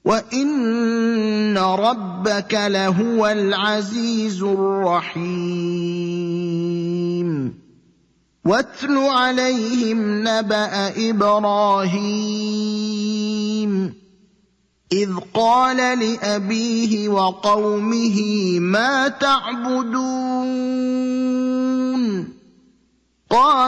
وَإِنَّ رَبَّكَ لَهُوَ الْعَزِيزُ الرَّحِيمُ وَاتْلُ عَلَيْهِمْ نَبَأَ إِبْرَاهِيمَ إِذْ قَالَ لِأَبِيهِ وَقَوْمِهِ مَا تَعْبُدُونَ